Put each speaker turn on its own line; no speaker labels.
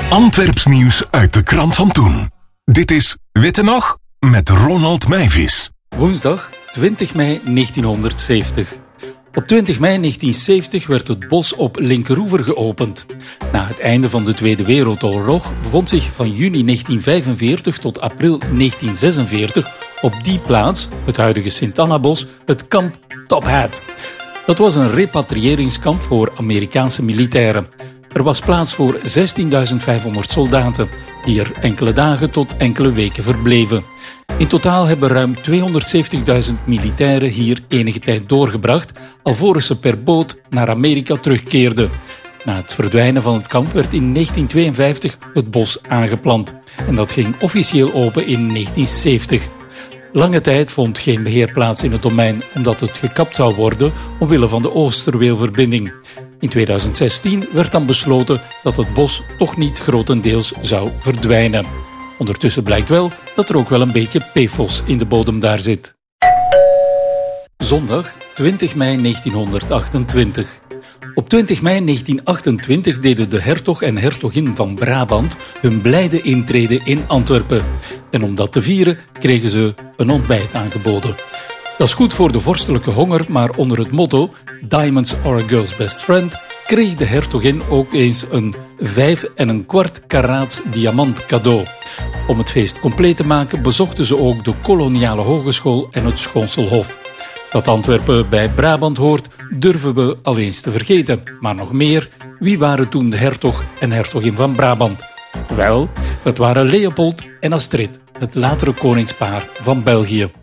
Antwerps nieuws uit de krant van toen. Dit is Witte Nog met Ronald Meijvis.
Woensdag 20 mei 1970. Op 20 mei 1970 werd het bos op Linkeroever geopend. Na het einde van de Tweede Wereldoorlog bevond zich van juni 1945 tot april 1946 op die plaats, het huidige Sint-Annabos, het kamp Top Hat. Dat was een repatriëringskamp voor Amerikaanse militairen. Er was plaats voor 16.500 soldaten, die er enkele dagen tot enkele weken verbleven. In totaal hebben ruim 270.000 militairen hier enige tijd doorgebracht, alvorens ze per boot naar Amerika terugkeerden. Na het verdwijnen van het kamp werd in 1952 het bos aangeplant. En dat ging officieel open in 1970. Lange tijd vond geen beheer plaats in het domein, omdat het gekapt zou worden omwille van de Oosterweelverbinding. In 2016 werd dan besloten dat het bos toch niet grotendeels zou verdwijnen. Ondertussen blijkt wel dat er ook wel een beetje PFOS in de bodem daar zit. Zondag 20 mei 1928. Op 20 mei 1928 deden de hertog en hertogin van Brabant hun blijde intrede in Antwerpen. En om dat te vieren kregen ze een ontbijt aangeboden. Dat is goed voor de vorstelijke honger, maar onder het motto Diamonds are a girl's best friend kreeg de hertogin ook eens een 5,25 karaats diamant cadeau. Om het feest compleet te maken bezochten ze ook de koloniale hogeschool en het Schoonselhof. Dat Antwerpen bij Brabant hoort, durven we al eens te vergeten. Maar nog meer, wie waren toen de hertog en hertogin van Brabant? Wel, dat waren Leopold en Astrid, het latere koningspaar van België.